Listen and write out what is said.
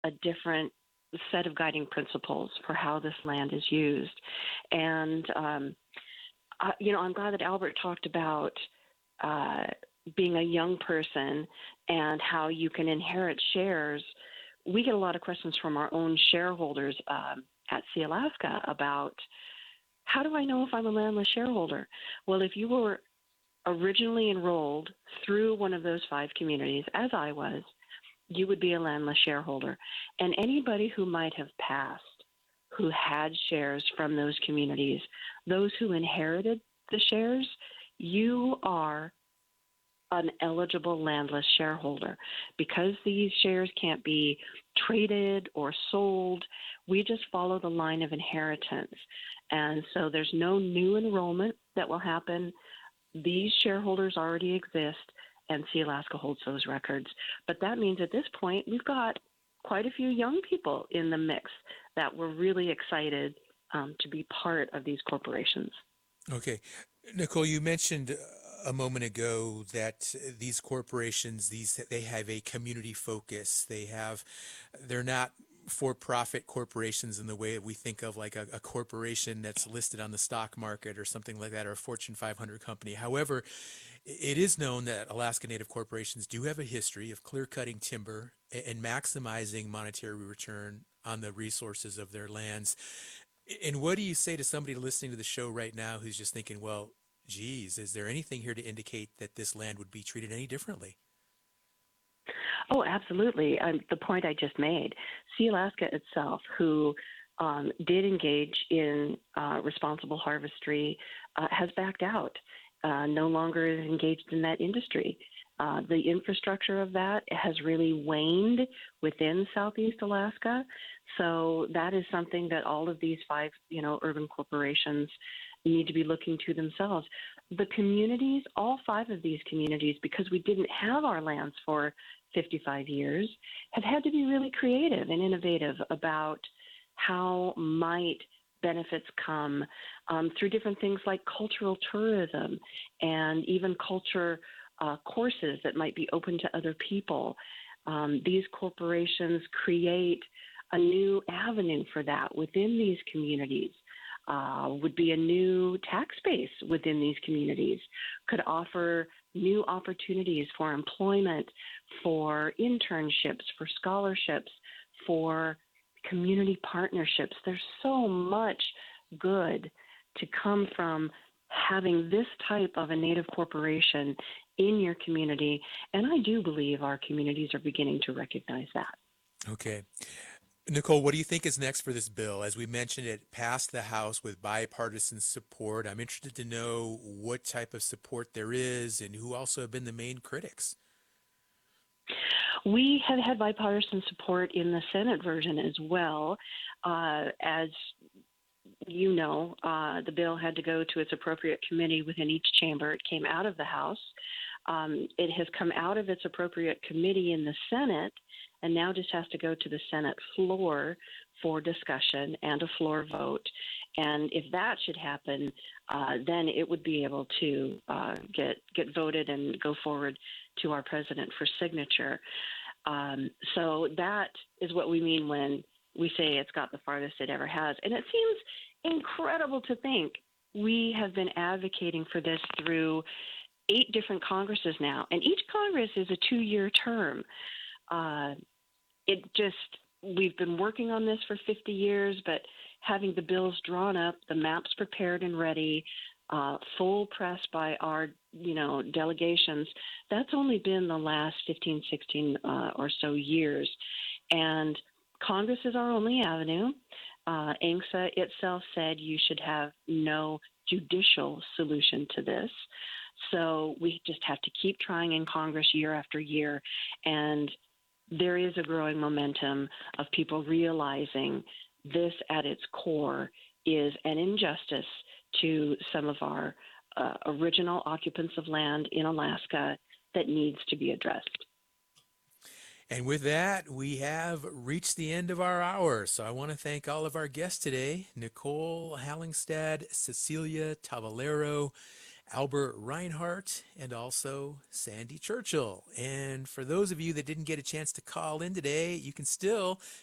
a different set of guiding principles for how this land is used. And, I'm glad that Albert talked about being a young person and how you can inherit shares. We get a lot of questions from our own shareholders at Sealaska about, how do I know if I'm a landless shareholder? Well, if you were originally enrolled through one of those 5 communities, as I was, you would be a landless shareholder. And anybody who might have passed, who had shares from those communities, those who inherited the shares, you are an eligible landless shareholder. Because these shares can't be traded or sold, we just follow the line of inheritance. And so there's no new enrollment that will happen. These shareholders already exist, and Sealaska holds those records. But that means at this point, we've got quite a few young people in the mix that were really excited to be part of these corporations. Okay. Nicole, you mentioned a moment ago that these corporations, they have a community focus. They're not for-profit corporations in the way that we think of like a corporation that's listed on the stock market or something like that, or a Fortune 500 company. However, it is known that Alaska Native corporations do have a history of clear-cutting timber and maximizing monetary return on the resources of their lands. And what do you say to somebody listening to the show right now who's just thinking, well, geez, is there anything here to indicate that this land would be treated any differently? Oh, absolutely. The point I just made, Sealaska itself, who did engage in responsible harvestry, has backed out, no longer is engaged in that industry. The infrastructure of that has really waned within Southeast Alaska. So that is something that all of these 5, urban corporations need to be looking to themselves. The communities, all 5 of these communities, because we didn't have our lands for 55 years, have had to be really creative and innovative about how might benefits come through different things like cultural tourism and even culture courses that might be open to other people. These corporations create a new avenue for that within these communities. Would be a new tax base within these communities, could offer new opportunities for employment, for internships, for scholarships, for community partnerships. There's so much good to come from having this type of a Native corporation in your community, and I do believe our communities are beginning to recognize that. Okay. Nicole, what do you think is next for this bill? As we mentioned, it passed the House with bipartisan support. I'm interested to know what type of support there is and who also have been the main critics. We have had bipartisan support in the Senate version as well. As you know, the bill had to go to its appropriate committee within each chamber. It came out of the House. It has come out of its appropriate committee in the Senate and now just has to go to the Senate floor for discussion and a floor vote. And if that should happen, then it would be able to get voted and go forward to our president for signature. So that is what we mean when we say it's got the farthest it ever has. And it seems incredible to think we have been advocating for this through 8 different Congresses now, and each Congress is a 2-year term. We've been working on this for 50 years, but having the bills drawn up, the maps prepared and ready, full press by our, delegations, that's only been the last 15, 16 or so years. And Congress is our only avenue. ANCSA itself said you should have no judicial solution to this. So we just have to keep trying in Congress year after year. And there is a growing momentum of people realizing this at its core is an injustice to some of our original occupants of land in Alaska that needs to be addressed. And with that, we have reached the end of our hour. So I want to thank all of our guests today, Nicole Hallingstad, Cecilia Tavalero, Albert Reinhardt, and also Sandy Churchill. And for those of you that didn't get a chance to call in today, you can still